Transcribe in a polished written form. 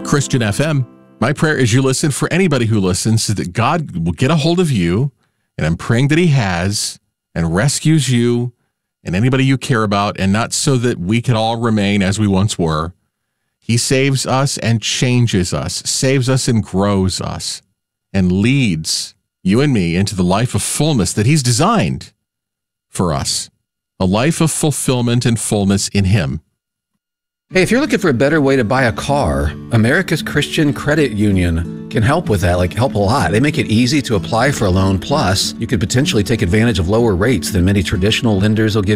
Christian FM. My prayer is you listen for anybody who listens, so that God will get a hold of you, and I'm praying that he has, and rescues you and anybody you care about, and not so that we can all remain as we once were. He saves us and changes us, saves us and grows us, and leads you and me into the life of fullness that he's designed for us, a life of fulfillment and fullness in him. Hey, if you're looking for a better way to buy a car, America's Christian Credit Union can help with that, help a lot. They make it easy to apply for a loan. Plus, you could potentially take advantage of lower rates than many traditional lenders will give